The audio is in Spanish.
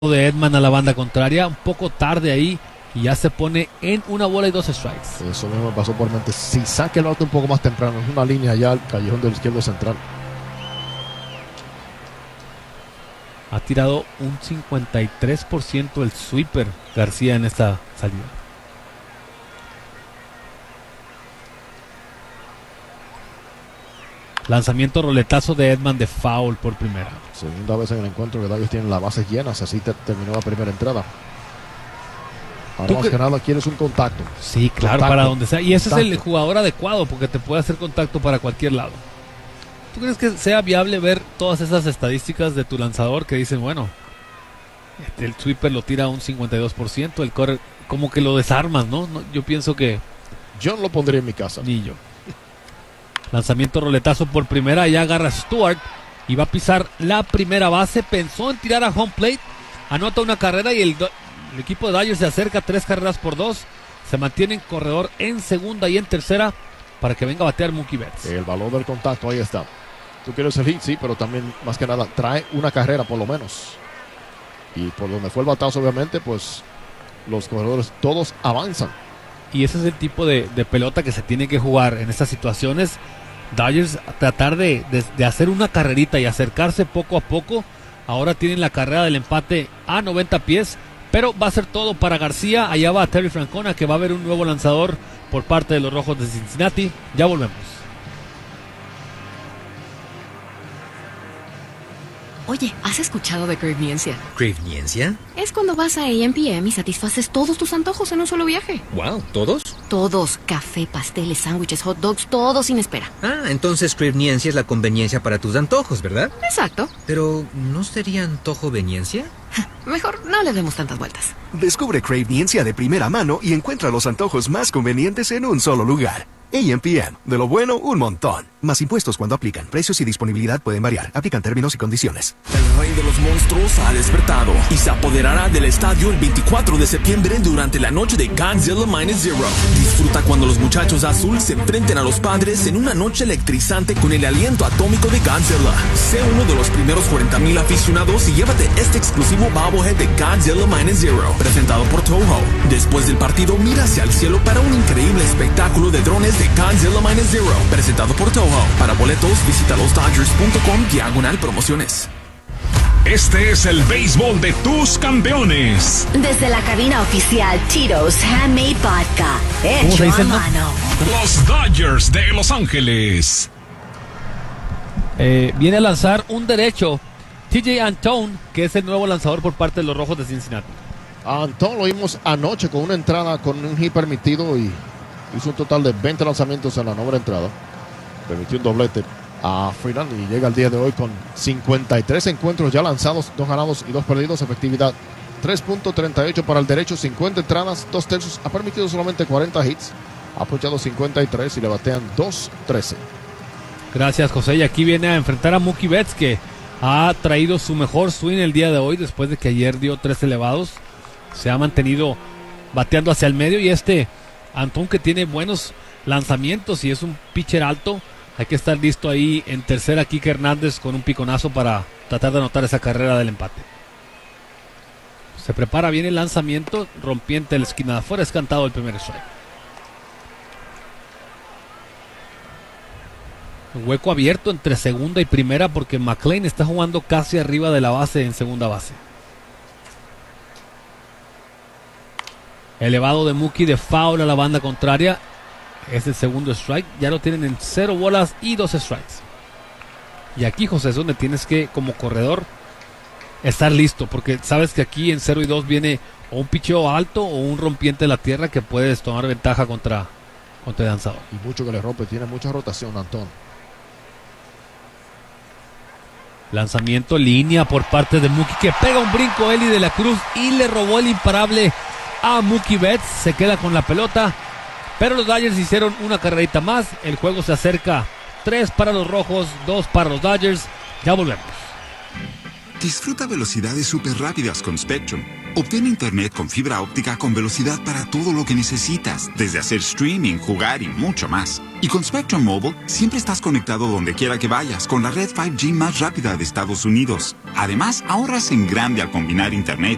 de Edman a la banda contraria, un poco tarde ahí y ya se pone en 1 bola y 2 strikes. Eso mismo me pasó por mente. Si saque el auto un poco más temprano, es una línea allá al callejón del izquierdo central. Ha tirado un 53% el sweeper García en esta salida. Lanzamiento roletazo de Edman de foul por primera. Segunda vez en el encuentro que Dodgers tienen las bases llenas. Así terminó la primera entrada. Ahora más que nada quieres un contacto. Sí, claro, contacto, para donde sea. Y ese contacto. Es el jugador adecuado porque te puede hacer contacto para cualquier lado. ¿Tú crees que sea viable ver todas esas estadísticas de tu lanzador que dicen, bueno, el sweeper lo tira a un 52%, el cutter como que lo desarmas, ¿no? Yo pienso que... Yo no lo pondría en mi casa. Ni yo. Lanzamiento roletazo por primera, ya agarra Stewart y va a pisar la primera base. Pensó en tirar a home plate, anota una carrera y el equipo de Dodgers se acerca 3 carreras por 2. Se mantiene en corredor en segunda y en tercera para que venga a batear Mookie Betts. El valor del contacto, ahí está. Tú quieres el hit, sí, pero también más que nada trae una carrera por lo menos. Y por donde fue el batazo, obviamente, pues los corredores todos avanzan. Y ese es el tipo de pelota que se tiene que jugar en estas situaciones. Dodgers tratar de hacer una carrerita y acercarse poco a poco. Ahora tienen la carrera del empate a 90 pies, pero va a ser todo para García. Allá va Terry Francona, que va a haber un nuevo lanzador por parte de los Rojos de Cincinnati. Ya volvemos. Oye, ¿has escuchado de Cravniencia? ¿Cravniencia? Es cuando vas a A&PM y satisfaces todos tus antojos en un solo viaje. Wow, ¿todos? Todos. Café, pasteles, sándwiches, hot dogs, todo sin espera. Ah, entonces Cravniencia es la conveniencia para tus antojos, ¿verdad? Exacto. Pero, ¿no sería antojoveniencia? Mejor no le demos tantas vueltas. Descubre Cravniencia de primera mano y encuentra los antojos más convenientes en un solo lugar. A&PM. De lo bueno, un montón. Más impuestos cuando aplican. Precios y disponibilidad pueden variar. Aplican términos y condiciones. El rey de los monstruos ha despertado y se apoderará del estadio el 24 de septiembre durante la noche de Godzilla Minus Zero. Disfruta cuando los muchachos azul se enfrenten a los padres en una noche electrizante con el aliento atómico de Godzilla. Sé uno de los primeros 40,000 aficionados y llévate este exclusivo bobblehead de Godzilla Minus Zero, presentado por Toho. Después del partido, mira hacia el cielo para un increíble espectáculo de drones de Godzilla Minus Zero, presentado por Toho. Para boletos, visita losdodgers.com/promociones. Este es el béisbol de tus campeones. Desde la cabina oficial Tito's Handmade Vodka, hecho a mano. Los Dodgers de Los Ángeles. Viene a lanzar un derecho TJ Antone, que es el nuevo lanzador por parte de los Rojos de Cincinnati. A Antone lo vimos anoche con una entrada con un hit permitido y hizo un total de 20 lanzamientos en la novena entrada. Permitió un doblete a Freeland y llega el día de hoy con 53 encuentros ya lanzados, 2 ganados y 2 perdidos, efectividad 3.38 para el derecho, 50 entradas, 2 tercios, ha permitido solamente 40 hits, ha aprovechado 53 y le batean 2.13. Gracias, José, y aquí viene a enfrentar a Mookie Betts, que ha traído su mejor swing el día de hoy después de que ayer dio 3 elevados, se ha mantenido bateando hacia el medio, y Antón, que tiene buenos lanzamientos y es un pitcher alto, hay que estar listo ahí en tercera. Kike Hernández con un piconazo para tratar de anotar esa carrera del empate. Se prepara bien el lanzamiento, rompiente de la esquina de afuera, es cantado el primer strike. Un hueco abierto entre segunda y primera porque McLean está jugando casi arriba de la base en segunda base. Elevado de Mookie de foul a la banda contraria. Es el segundo strike. Ya lo tienen en 0 bolas y 2 strikes. Y aquí, José, es donde tienes que, como corredor, estar listo. Porque sabes que aquí en 0 y 2 viene o un picheo alto o un rompiente de la tierra que puedes tomar ventaja contra el lanzador. Y mucho que le rompe. Tiene mucha rotación, Antón. Lanzamiento línea por parte de Mookie, que pega un brinco Eli de la Cruz y le robó el imparable a Mookie Betts. Se queda con la pelota, pero los Dodgers hicieron una carrerita más. El juego se acerca, 3 para los Rojos, 2 para los Dodgers. Ya volvemos. Disfruta velocidades súper rápidas con Spectrum. Obtén internet con fibra óptica con velocidad para todo lo que necesitas, desde hacer streaming, jugar y mucho más. Y con Spectrum Mobile, siempre estás conectado donde quiera que vayas con la red 5G más rápida de Estados Unidos. Además, ahorras en grande al combinar internet,